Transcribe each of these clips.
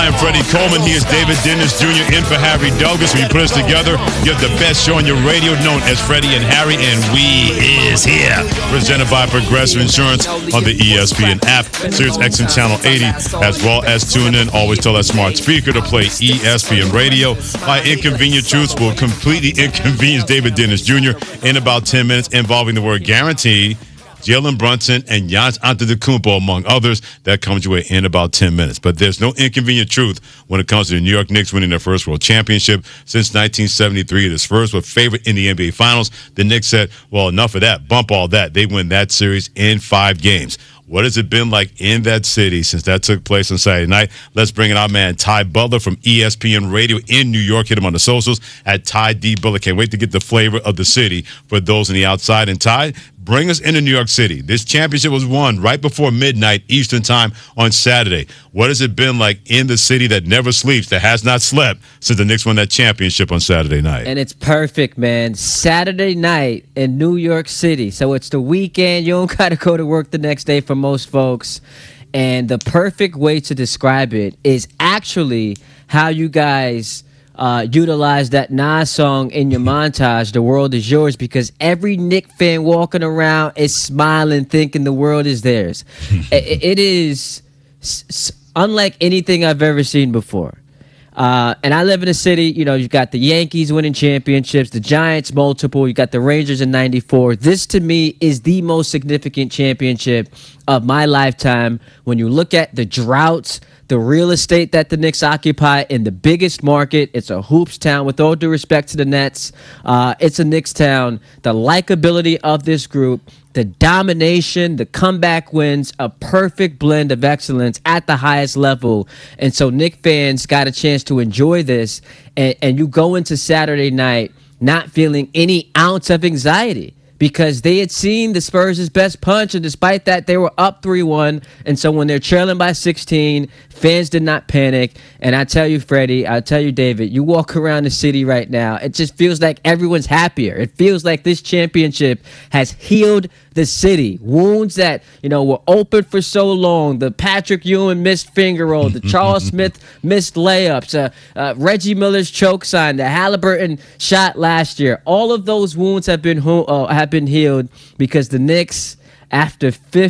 I am Freddie Coleman. He is David Dennis Jr. in for Harry Douglas. When you put us together, you have the best show on your radio, known as Freddie and Harry, and we is here. Presented by Progressive Insurance on the ESPN app, Sirius XM Channel 80, as well as TuneIn. Always tell that smart speaker to play ESPN Radio. My inconvenient truths will completely inconvenience David Dennis Jr. in about 10 minutes, involving the word guarantee, Jalen Brunson, and Giannis Antetokounmpo, among others. That comes your way in about 10 minutes. But there's no inconvenient truth when it comes to the New York Knicks winning their first world championship since 1973. The Spurs were favorite in the NBA Finals. The Knicks said, well, enough of that. Bump all that. They win that series in 5 games. What has it been like in that city since that took place on Saturday night? Let's bring in our man, Ty Butler from ESPN Radio in New York. Hit him on the socials at Ty D. Butler. Can't wait to get the flavor of the city for those on the outside. And Ty, bring us into New York City. This championship was won right before midnight Eastern time on Saturday. What has it been like in the city that never sleeps, that has not slept since the Knicks won that championship on Saturday night? And it's perfect, man. Saturday night in New York City. So it's the weekend. You don't got to go to work the next day for most folks. And the perfect way to describe it is actually how you guys utilize that Nas song in your montage, The World Is Yours, because every Knick fan walking around is smiling, thinking the world is theirs. It is unlike anything I've ever seen before. And I live in a city, you know, you've got the Yankees winning championships, the Giants multiple, you got the Rangers in 94. This, to me, is the most significant championship of my lifetime. When you look at the droughts, the real estate that the Knicks occupy in the biggest market, it's a hoops town. With all due respect to the Nets, it's a Knicks town. The likability of this group, the domination, the comeback wins, a perfect blend of excellence at the highest level. And so Knicks fans got a chance to enjoy this, and you go into Saturday night not feeling any ounce of anxiety, because they had seen the Spurs' best punch, and despite that, they were up 3-1. And so when they're trailing by 16, fans did not panic. And I tell you, Freddie, I tell you, David, you walk around the city right now, it just feels like everyone's happier. It feels like this championship has healed the city. Wounds that, you know, were open for so long. The Patrick Ewing missed finger roll, the Charles Smith missed layups, Reggie Miller's choke sign, the Halliburton shot last year. All of those wounds have been healed because the Knicks, after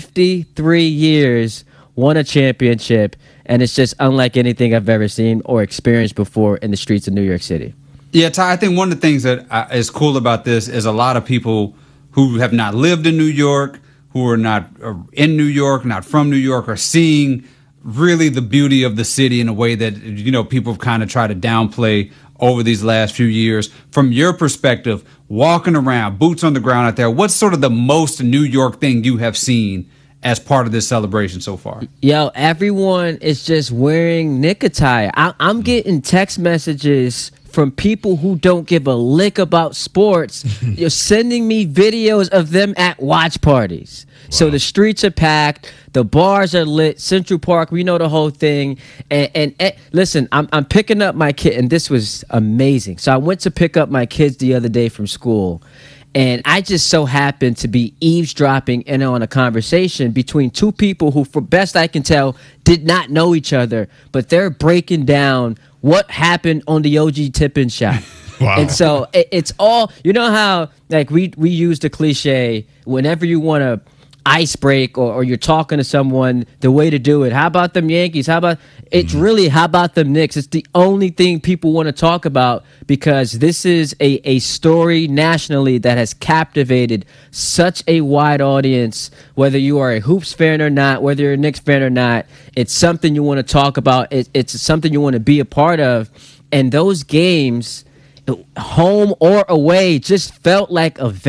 53 years, won a championship, and it's just unlike anything I've ever seen or experienced before in the streets of New York City. Yeah, Ty, I think one of the things that is cool about this is a lot of people who have not lived in New York, who are not in New York, not from New York, are seeing really the beauty of the city in a way that, you know, people have kind of tried to downplay over these last few years. From your perspective, walking around, boots on the ground out there, what's sort of the most New York thing you have seen as part of this celebration so far? Yo, everyone is just wearing Knick attire. I'm getting text messages from people who don't give a lick about sports. You're sending me videos of them at watch parties. Wow. So the streets are packed, the bars are lit, Central Park, we know the whole thing. And listen, I'm picking up my kid, and this was amazing. So I went to pick up my kids the other day from school, and I just so happened to be eavesdropping in on a conversation between two people who, for best I can tell, did not know each other, but they're breaking down what happened on the OG Tippin shot. Wow. And so it's all, you know how, like, we use the cliche whenever you want to ice break or you're talking to someone, the way to do it. How about them Yankees? How about, it's really, how about them Knicks? It's the only thing people want to talk about, because this is a story nationally that has captivated such a wide audience. Whether you are a Hoops fan or not, whether you're a Knicks fan or not, it's something you want to talk about. It's something you want to be a part of. And those games, home or away, just felt like a